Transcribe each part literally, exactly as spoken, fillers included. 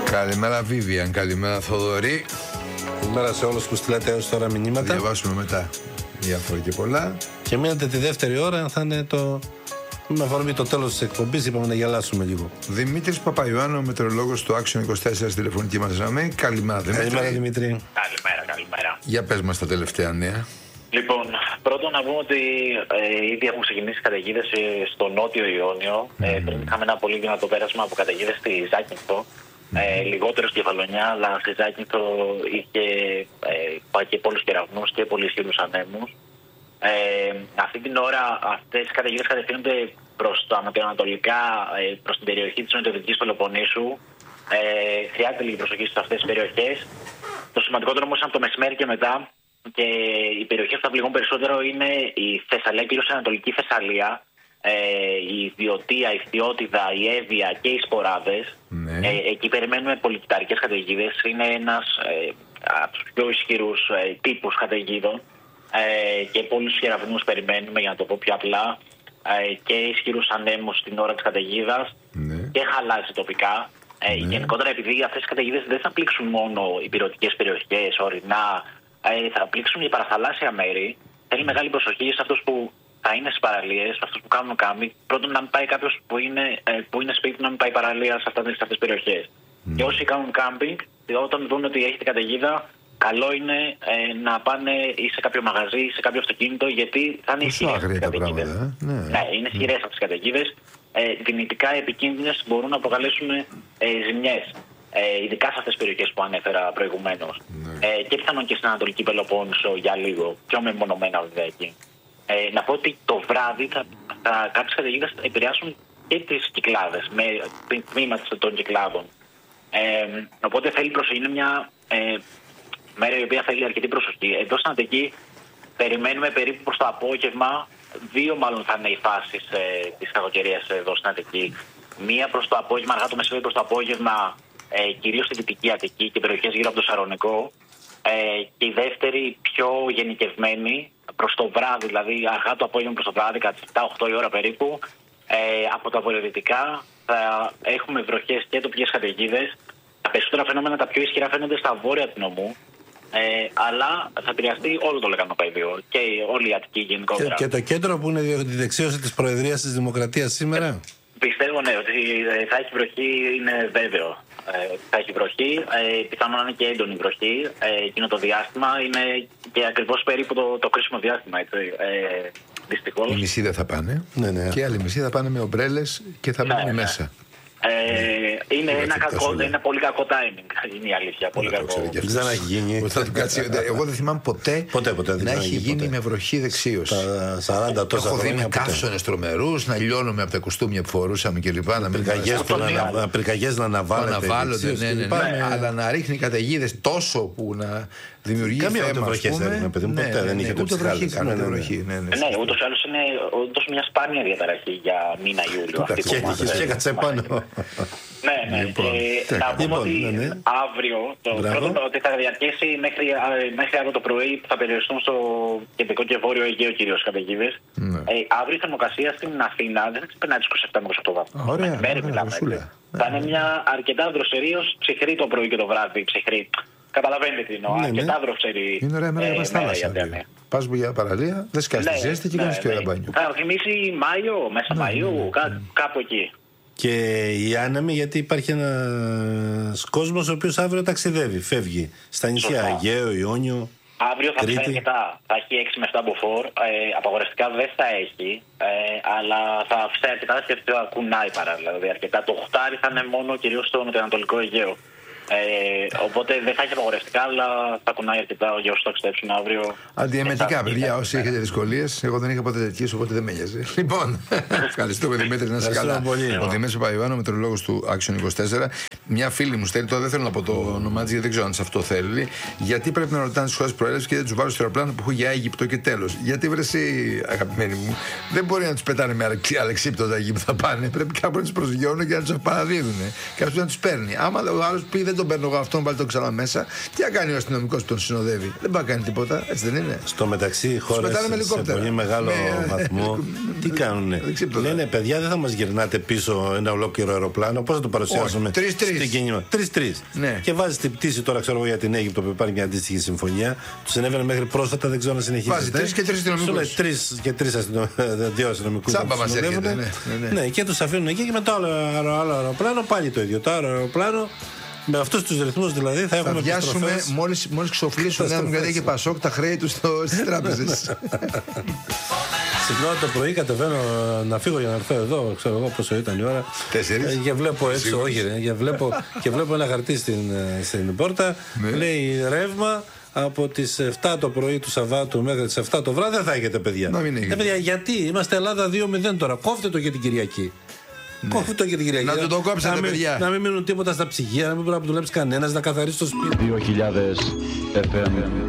Καλημέρα Βίβιαν, καλημέρα Θοδωρή. Καλημέρα σε όλους που στείλατε έως τώρα μηνύματα. Θα διαβάσουμε μετά διάφορα και πολλά. Και μείνατε τη δεύτερη ώρα, θα είναι το... με αφορμή το τέλος της εκπομπής, είπαμε να γελάσουμε λίγο. Δημήτρης Παπαϊωάννου, μετεωρολόγος του Action είκοσι τέσσερα, στη τηλεφωνική μας γραμμή. Καλημέρα Δημήτρη. Καλημέρα Δημήτρη. Καλημέρα, καλημέρα. Για πες μας τα τελευταία νέα. Λοιπόν, πρώτον να πούμε ότι ε, ήδη έχουν ξεκινήσει καταιγίδες στο νότιο Ιόνιο. Mm. Ε, πριν είχαμε ένα πολύ δυνατό πέρασμα από καταιγίδες στη Ζάκυνθο. Mm. Ε, λιγότερο στη Κεφαλονιά, αλλά στη Ζάκυνθο είχε ε, και πολλούς κεραυνούς και πολύ ισχυρούς ανέμους. Ε, αυτή την ώρα αυτές οι καταιγίδες κατευθύνονται προς τα νοτιοανατολικά, ε, προς την περιοχή της νοτιοδυτικής Πελοποννήσου. Ε, χρειάζεται λίγη προσοχή σε αυτές τις περιοχές. Το σημαντικότερο όμως είναι από το μεσημέρι και μετά. Και οι περιοχές που θα πληγούν περισσότερο είναι η Θεσσαλία, κυρίως η Ανατολική Θεσσαλία, ε, η Ιδιωτία, η Φθιώτιδα, η Εύβοια και οι Σποράδες. Ναι. Ε, εκεί περιμένουμε πολυκυταρικές καταιγίδες. Είναι ένας ε, από τους πιο ισχυρούς ε, τύπους καταιγίδων ε, και πολλούς κεραυνούς περιμένουμε, για να το πω πιο απλά, ε, και ισχυρούς ανέμους στην ώρα της καταιγίδας. Ναι. Και χαλάζει τοπικά. Ε, ναι. Γενικότερα, επειδή αυτές οι καταιγίδες δεν θα πλήξουν μόνο υπηρετικές περιοχές, ορεινά, θα πλήξουν οι παραθαλάσσια μέρη. Θέλει μεγάλη προσοχή σε αυτούς που θα είναι στις παραλίες, σε αυτούς που κάνουν κάμπινγκ. Πρώτον, να μην πάει κάποιος που είναι, που είναι σπίτι, να μην πάει παραλία σε αυτές τις περιοχές. Mm. Και όσοι κάνουν κάμπινγκ, όταν δουν ότι έχετε καταιγίδα, καλό είναι ε, να πάνε ή σε κάποιο μαγαζί ή σε κάποιο αυτοκίνητο, γιατί θα είναι ισχυρές αυτές τις καταιγίδες. Ε? Ναι. ναι, είναι ισχυρές αυτές τις καταιγίδες. Ε, δυνητικά επικίνδυνες, μπορούν να προκαλέσουν ε, ζημιές. Ε, ειδικά σε αυτές τις περιοχές που ανέφερα προηγουμένως. Ναι. Ε, και πιθανόν και στην Ανατολική Πελοπόννησο για λίγο, πιο μεμονωμένα βέβαια εκεί. Ε, να πω ότι το βράδυ θα, θα, κάποιες καταιγίδες θα επηρεάσουν και τις Κυκλάδες, με τμήμα των Κυκλάδων. Ε, οπότε θέλει προσοχή, είναι μια ε, μέρα η οποία θέλει αρκετή προσοχή. Εδώ στην Αττική περιμένουμε περίπου προς το απόγευμα, δύο μάλλον θα είναι οι φάσεις ε, της κακοκαιρίας εδώ στην Αττική. Μία προς το απόγευμα, αργά το μεσημέρι προς το απόγευμα, Ε, κυρίως στη Δυτική Αττική και περιοχές γύρω από το Σαρονικό, ε, και η δεύτερη πιο γενικευμένη προς το βράδυ, δηλαδή αργά το απόγευμα προς το βράδυ, κατά επτά οκτώ η ώρα περίπου, ε, από τα βορειοδυτικά θα έχουμε βροχές και τοπικές καταιγίδες. Τα περισσότερα φαινόμενα, τα πιο ισχυρά, φαίνονται στα βόρεια του νομού, ε, αλλά θα επηρεαστεί όλο το Λεκανοπαίδιο και όλη η Αττική γενικότερα. Και, και το κέντρο που είναι η δεξίωση της Προεδρίας της Δημοκρατίας σήμερα. Ε, πιστεύω ναι, ότι θα έχει βροχή, είναι βέβαιο. Ε, θα έχει βροχή, ε, πιθανόν να είναι και έντονη βροχή. Ε, εκείνο το διάστημα είναι και ακριβώς περίπου το, το κρίσιμο διάστημα, έτσι. Ε, δυστυχώς. Οι μισοί δεν θα πάνε. Ναι, ναι. Και οι άλλοι μισοί θα πάνε με ομπρέλες και θα μείνουν ναι, ναι. μέσα. Ε, είναι ένα, κακό, ένα πολύ κακό timing, είναι η αλήθεια. Πολύ κακό. Δεν έχει γίνει. Εγώ δεν θυμάμαι ποτέ, ποτέ, ποτέ να έχει γίνει ποτέ. Με βροχή δεξίωση. σαράντα τόσα έχω δει με καύσονες τρομερούς, να λιώνουμε από τα κουστούμια που φορούσαμε κλπ. Πυρκαγιές να αναβάλλονται. Ναι, ναι, ναι, αλλά να ρίχνει καταιγίδες τόσο που να δημιουργεί θέμα. Καμία ούτε βροχές δεν είναι, παιδί μου, ποτέ δεν είχε ούτε βροχή. Ναι, ούτως ή άλλως είναι μια σπάνια διαταραχή για μήνα Ιούλιο. Κάτσε πάνω. Ναι, ναι. Λοιπόν, ε, να πούμε ότι ναι, ναι. αύριο, το πρώτο, ότι θα διαρκέσει μέχρι, μέχρι αύριο το πρωί, που θα περιοριστούν στο κεντρικό και βόρειο Αιγαίο κυρίως καταιγίδες. Ναι. Ε, αύριο η θερμοκρασία στην Αθήνα δεν θα ξεπερνάει τις είκοσι επτά με είκοσι οκτώ βαθμούς. Ωραία, μέρη μιλάμε. Θα είναι μια αρκετά δροσερή, ψυχρή το πρωί και το βράδυ. Ψυχρή. Καταλαβαίνετε τι εννοώ. Ναι, αρκετά δροσερή. Είναι ωραία μέρα για θάλασσα. Πας για παραλία, δεν σκάσεις τη ζέστη και κάνεις και ένα μπάνιο. Θα θυμίσει Μάιο, μέσα Μαΐου, κάπου εκεί. Και οι άνεμοι, γιατί υπάρχει ένας κόσμος ο οποίος αύριο ταξιδεύει, φεύγει στα νησιά Αιγαίο, Ιόνιο. Αύριο θα έχει αρκετά. Θα έχει έξι με επτά μποφόρ. Ε, απαγορευτικά δεν θα έχει, ε, αλλά θα αφήσει αρκετά και θα κουνάει παράλληλα. Δηλαδή αρκετά. Το οχτάρι θα είναι μόνο κυρίως στο νοτιοανατολικό Αιγαίο. Ε, οπότε δεν θα έχει απαγορευτικά, αλλά θα κουνάει αρκετά για όσους ταξιδέψουν αύριο. Αντιεμετικά, παιδιά, όσοι έχετε δυσκολίες. Εγώ δεν είχα ποτέ τέτοιες, οπότε δεν με νοιάζει. Λοιπόν, ευχαριστούμε Δημήτρη, να είσαι καλά. Ο Δημήτρης Παπαϊωάννου, μετεωρολόγος του Action είκοσι τέσσερα. Μια φίλη μου στέλνει, τώρα δεν θέλω να πω το όνομά της, γιατί δεν ξέρω αν σε αυτό θέλει. Γιατί πρέπει να ρωτάνε τις χώρες προέλευσης και δεν τους βάλουν στο αεροπλάνο που έχουν για Αίγυπτο και τέλος. Γιατί βρε εσύ, αγαπημένοι μου, δεν μπορεί να τους πετάνε με αλεξίπτωτα εκεί που θα πάνε. Πρέπει κάπου να τους προσγειώνουν και να τους παραδίδουν. Κάποιος να τους παίρνει. Άμα ο άλλος πει δεν δεν τον παίρνω εγώ αυτόν, βάλει τον ξανά μέσα. Τι θα κάνει ο αστυνομικός που τον συνοδεύει? Δεν πάει να κάνει τίποτα, έτσι δεν είναι? Στο μεταξύ, οι χώρες σε πολύ μεγάλο με... βαθμό τι κάνουνε? Λένε, παιδιά, δεν θα μας γυρνάτε πίσω ένα ολόκληρο αεροπλάνο. Πώς θα το παρουσιάσουμε? Τρεις-τρεις. Ναι. Και βάζει την πτήση τώρα, ξέρω εγώ, για την Αίγυπτο που υπάρχει μια αντίστοιχη συμφωνία. Του συνέβαινε μέχρι πρόσφατα, δεν ξέρω να συνεχίσει. Βάζει τρεις και τρεις αστυνομικούς. Τρεις και τρεις αστυνομικούς. Τσάμπα μας έρχεται. Ναι, ναι, ναι. Ναι, και τους αφήνουν εκεί και με το άλλο, άλλο αεροπλάνο πάλι το ίδιο. Το άλλο αεροπλάνο. Με αυτούς τους ρυθμούς δηλαδή θα, θα έχουμε βιάσουμε μόλις, μόλις ξοφλήσουν ένα Δημοκρατία και Πασόκ τα χρέη τους στις τράπεζες. Συχνά το πρωί κατεβαίνω να φύγω για να έρθω εδώ, ξέρω εγώ πόσο ήταν η ώρα. Τέσσερις. Και βλέπω έξω, όχι ρε, και βλέπω, και βλέπω ένα χαρτί στην, στην πόρτα, λέει ρεύμα από τις εφτά το πρωί του Σαββάτου μέχρι τις εφτά το βράδυ δεν θα έχετε παιδιά. Να μην έχετε. Ε, παιδιά, γιατί είμαστε Ελλάδα δύο μηδέν τώρα, κόφτε το για την Κυριακή. Ναι. Κόφτε το για την Κυριακή. Να του το κόψετε, παιδιά. Να μην μείνουν τίποτα στα ψυγεία, να μην πρέπει να δουλέψει κανένας, να καθαρίσει το σπίτι. δύο χιλιάδες εφ εμ.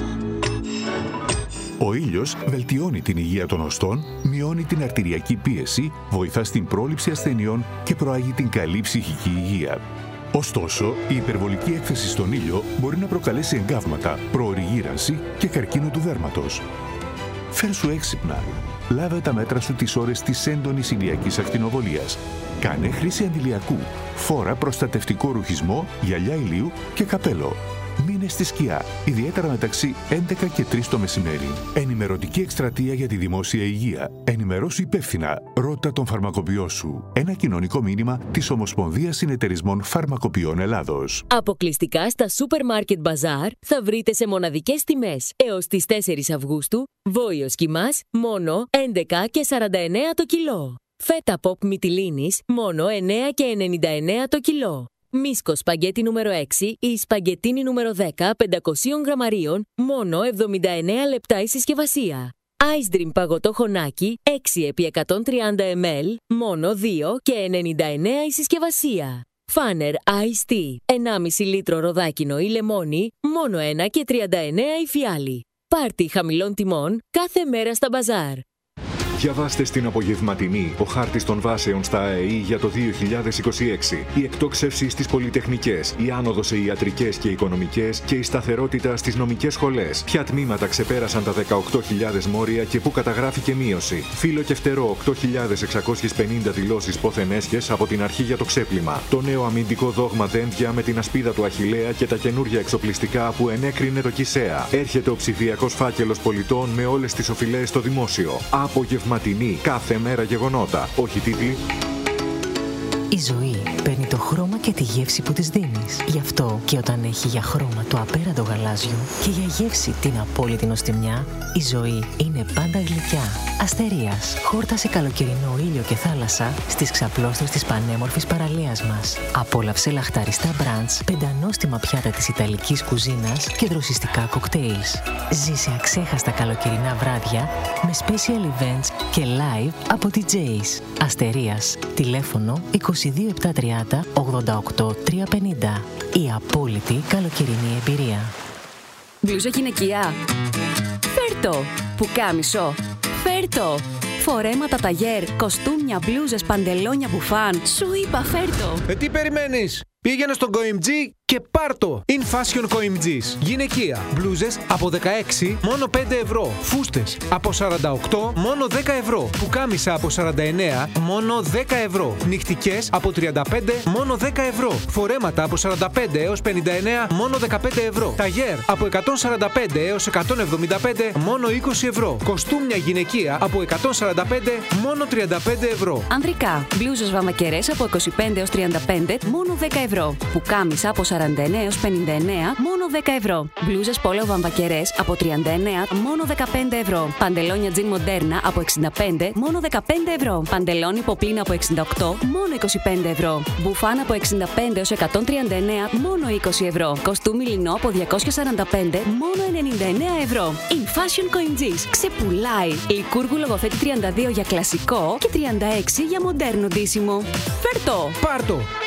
Ο ήλιος βελτιώνει την υγεία των οστών, μειώνει την αρτηριακή πίεση, βοηθά στην πρόληψη ασθενειών και προάγει την καλή ψυχική υγεία. Ωστόσο, η υπερβολική έκθεση στον ήλιο μπορεί να προκαλέσει εγκάβματα, προωρή γύρανση και καρκίνο του δέρματος. Φέρσου έξυπνα. Λάβε τα μέτρα σου τις ώρες της έντονης ηλιακής ακτινοβολίας. Κάνε χρήση αντιλιακού. Φόρα προστατευτικό ρουχισμό, γυαλιά ηλίου και καπέλο. Μείνε στη σκιά, ιδιαίτερα μεταξύ έντεκα και τρεις το μεσημέρι. Ενημερωτική εκστρατεία για τη δημόσια υγεία. Ενημερώσου υπεύθυνα. Ρώτα τον φαρμακοποιό σου. Ένα κοινωνικό μήνυμα της Ομοσπονδίας Συνεταιρισμών Φαρμακοποιών Ελλάδος. Αποκλειστικά στα Supermarket Bazaar θα βρείτε σε μοναδικές τιμές έως τις τέσσερις Αυγούστου βόηος κιμάς μόνο έντεκα και σαράντα εννέα το κιλό. Φέτα pop μυτιλίνης μόνο εννέα και ενενήντα εννέα το κιλό. Μίσκο σπαγκέτι νούμερο έξι ή σπαγκετίνι νούμερο δέκα πεντακόσια γραμμαρίων, μόνο εβδομήντα εννέα λεπτά η συσκευασία. Ice Dream παγωτό χωνάκι έξι επί εκατόν τριάντα μιλιλίτρα, μόνο δύο και ενενήντα εννέα η συσκευασία. Φάνερ Ice Tea ενάμιση λίτρο ροδάκινο ή λεμόνι, μόνο ένα και τριάντα εννέα η φιάλη. Πάρτι χαμηλών τιμών κάθε μέρα στα μπαζάρ. Διαβάστε στην απογευματινή ο χάρτης των βάσεων στα ΑΕΗ για το δύο χιλιάδες είκοσι έξι. Η εκτόξευση στις πολυτεχνικές, η άνοδος σε ιατρικές και οικονομικές και η σταθερότητα στις νομικές σχολές. Ποια τμήματα ξεπέρασαν τα δεκαοκτώ χιλιάδες μόρια και πού καταγράφηκε μείωση. Φύλλο και φτερό οκτώ χιλιάδες εξακόσιες πενήντα δηλώσεις πόθεν έσχες από την αρχή για το ξέπλυμα. Το νέο αμυντικό δόγμα δένδια με την ασπίδα του Αχιλλέα και τα καινούργια εξοπλιστικά που ενέκρινε το ΚΙΣΕΑ. Έρχεται ο ψηφιακός φάκελος πολιτών με όλες τις οφειλές στο δημόσιο. Απογευματινή, κάθε μέρα γεγονότα, όχι τίτλοι. Η ζωή παίρνει το χρώμα και τη γεύση που της δίνεις. Γι' αυτό και όταν έχει για χρώμα το απέραντο γαλάζιο και για γεύση την απόλυτη νοστιμιά, η ζωή είναι πάντα γλυκιά. Αστερίας, χόρτασε καλοκαιρινό ήλιο και θάλασσα στις ξαπλώστρες της πανέμορφης παραλίας μας. Απόλαυσε λαχταριστά μπραντς, πεντανόστιμα πιάτα της ιταλικής κουζίνας και δροσιστικά κοκτέιλς. Ζήσε αξέχαστα καλοκαιρινά βράδια με special events και live από ντι τζέις. Αστερίας, τηλέφωνο είκοσι δύο επτακόσια τριάντα ογδόντα οκτώ τριακόσια πενήντα. Η απόλυτη καλοκαιρινή εμπειρία. Μπλούζα γυναικεία. Φέρτο. Πουκάμισο. Φέρτο. Φορέματα ταγέρ, κοστούμια, μπλούζες, παντελόνια, μπουφάν. Σου είπα φέρτο. Ε, τι περιμένεις? Πήγαινε στον Coimg και πάρτο! In Fashion Coimg's. Γυναικεία. Μπλούζες από δεκαέξι μόνο πέντε ευρώ. Φούστες από σαράντα οκτώ μόνο δέκα ευρώ. Πουκάμισα από σαράντα εννέα μόνο δέκα ευρώ. Νυχτικές από τριάντα πέντε μόνο δέκα ευρώ. Φορέματα από σαράντα πέντε έως πενήντα εννέα μόνο δεκαπέντε ευρώ. Ταγέρ από εκατόν σαράντα πέντε έως εκατόν εβδομήντα πέντε μόνο είκοσι ευρώ. Κοστούμια γυναικεία από εκατόν σαράντα πέντε μόνο τριάντα πέντε ευρώ. Ανδρικά. Μπλούζες βαμακερές από είκοσι πέντε έως τριάντα πέντε μόνο δέκα ευρώ. Πουκάμισα από σαράντα εννέα έως πενήντα εννέα μόνο δέκα ευρώ. Μπλούζες πόλο βαμβακερές από τριάντα εννέα μόνο δεκαπέντε ευρώ. Παντελόνια τζιν μοντέρνα από εξήντα πέντε μόνο δεκαπέντε ευρώ. Παντελόνι ποπλίνα από εξήντα οκτώ μόνο είκοσι πέντε ευρώ. Μπουφάν από εξήντα πέντε έως εκατόν τριάντα εννέα μόνο είκοσι ευρώ. Κοστούμι λινό από διακόσια σαράντα πέντε μόνο ενενήντα εννέα ευρώ. In Fashion Coimg's. Ξεπουλάει. Λικούργου λογοθέτη τριάντα δύο για κλασικό και τριάντα έξι για μοντέρνο ντύσιμο. Φέρτο! Πάρτο!